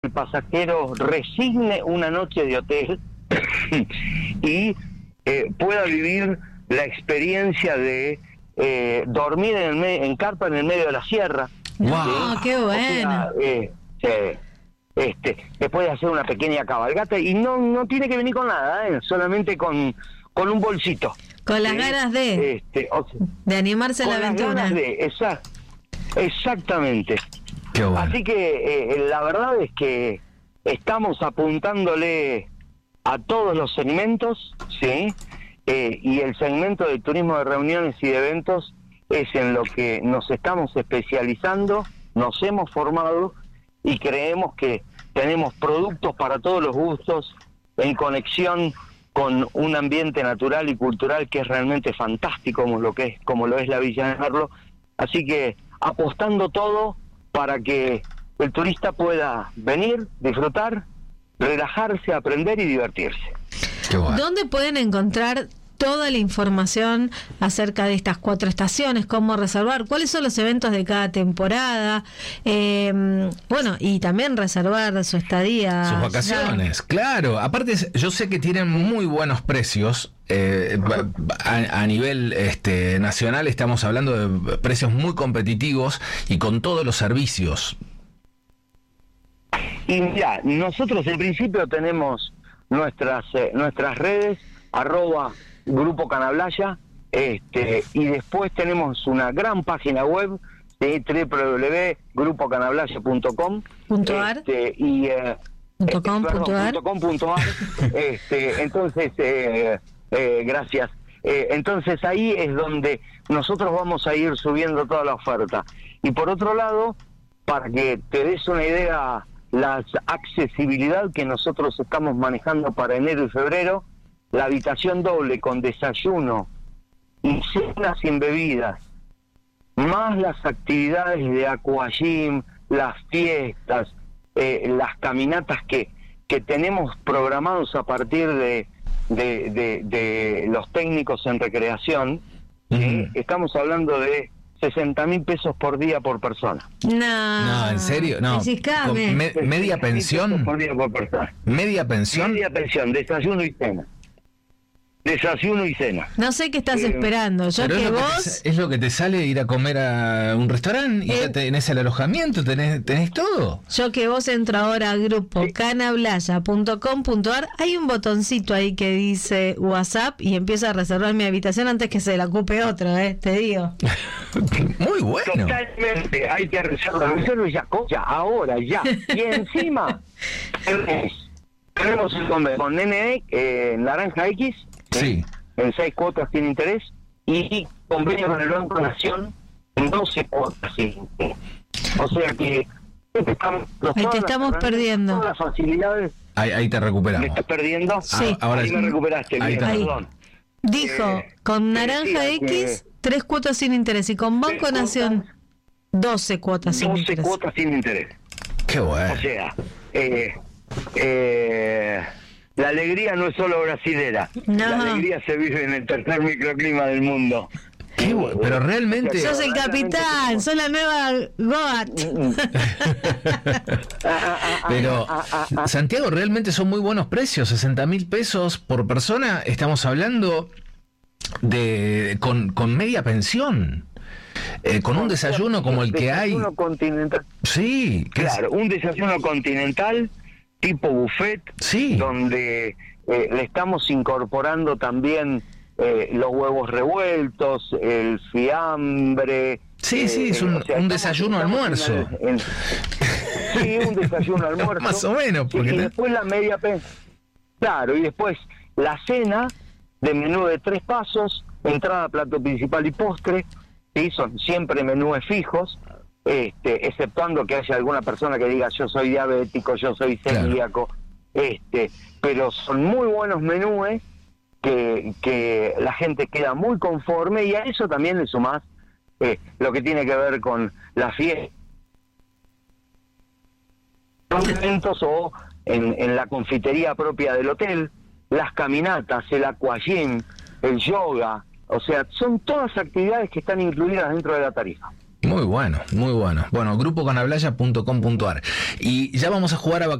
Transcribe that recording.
el pasajero resigne una noche de hotel y pueda vivir la experiencia de dormir en carpa en el medio de la sierra. ¡Wow! ¡Qué bueno! Después de hacer una pequeña cabalgata y no tiene que venir con nada, solamente con un bolsito. Con las ganas de animarse a la aventura. Exactamente. Qué bueno. Así que la verdad es que estamos apuntándole a todos los segmentos, ¿sí? Y el segmento de turismo de reuniones y de eventos es en lo que nos estamos especializando, nos hemos formado y creemos que tenemos productos para todos los gustos en conexión con un ambiente natural y cultural que es realmente fantástico como lo es la Villa de Merlo. Así que apostando todo para que el turista pueda venir, disfrutar, relajarse, aprender y divertirse. Qué bueno. ¿Dónde pueden encontrar toda la información acerca de estas 4 estaciones? ¿Cómo reservar? ¿Cuáles son los eventos de cada temporada? Bueno, y también reservar su estadía. Sus vacaciones, claro. Aparte, yo sé que tienen muy buenos precios. A nivel nacional estamos hablando de precios muy competitivos y con todos los servicios. Y ya, nosotros en principio tenemos nuestras redes, @Grupo Canablaya, y después tenemos una gran página web de www.grupocanablaya.com .ar y .com.ar entonces gracias. Entonces ahí es donde nosotros vamos a ir subiendo toda la oferta. Y por otro lado, para que te des una idea, la accesibilidad que nosotros estamos manejando para enero y febrero, la habitación doble con desayuno y cena sin bebidas, más las actividades de aquagym, las fiestas, las caminatas que tenemos programados a partir de los técnicos en recreación, estamos hablando de 60.000 pesos por día por persona. No, ¿en serio? No. Media pensión. Por día por persona. Media pensión. Media pensión, desayuno y cena. Desayuno y cena. No sé qué estás esperando. Yo que vos... ¿Es lo que te sale ir a comer a un restaurante? ¿Y ya tenés el alojamiento? ¿Tenés todo? Yo que vos entro ahora a grupo canablaya.com.ar. Hay un botoncito ahí que dice WhatsApp y empiezo a reservar mi habitación antes que se la ocupe otro, te digo. Muy bueno. Totalmente, hay que reservar ya, ahora, ya. Y encima tenemos el convenio con NN, Naranja X, sí, en 6 cuotas sin interés, y convenio con el Banco Nación en 12 cuotas sin interés. O sea que ahí te estamos perdiendo. Todas las facilidades. Ahí te recuperamos. ¿Me estás perdiendo? Sí. Ahora sí me recuperaste. Ahí Bien, perdón. Dijo, con Naranja X, 3 cuotas sin interés, y con Banco Nación, 12 cuotas sin interés. 12 cuotas sin interés. Qué bueno. O sea, la alegría no es solo brasilera. No. La alegría se vive en el tercer microclima del mundo. Qué bueno. Pero realmente... Sos el capitán, sos la nueva Goat. Pero, Santiago, realmente son muy buenos precios. 60.000 pesos por persona. Estamos hablando de con media pensión. Con un desayuno como el que hay. Desayuno continental. Sí, claro, un desayuno continental tipo buffet, sí, donde le estamos incorporando también los huevos revueltos, el fiambre. Sí, es un desayuno almuerzo. Sí, un desayuno almuerzo. Más o menos. Porque y después la media pensión. Claro, y después la cena de menú de 3 pasos, entrada, plato principal y postre. Sí, son siempre menúes fijos, exceptuando que haya alguna persona que diga yo soy diabético, yo soy celíaco, pero son muy buenos menúes que la gente queda muy conforme, y a eso también le sumás lo que tiene que ver con la fiesta, eventos o en la confitería propia del hotel, las caminatas, el aquagym, el yoga. O sea, son todas actividades que están incluidas dentro de la tarifa. Muy bueno, muy bueno. Bueno, grupoconablaya.com.ar. Y ya vamos a jugar a